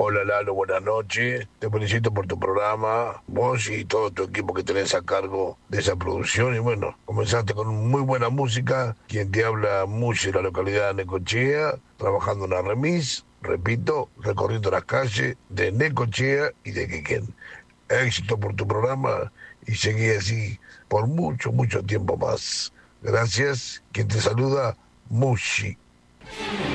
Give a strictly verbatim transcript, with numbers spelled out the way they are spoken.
Hola Lalo, buenas noches. Te felicito por tu programa, vos y todo tu equipo que tenés a cargo de esa producción. Y bueno, comenzaste con muy buena música. Quien te habla, Mushi, de la localidad de Necochea, trabajando en la remis, repito, recorriendo las calles de Necochea y de Quequén. Éxito por tu programa y seguí así por mucho, mucho tiempo más. Gracias. Quien te saluda, Mushi.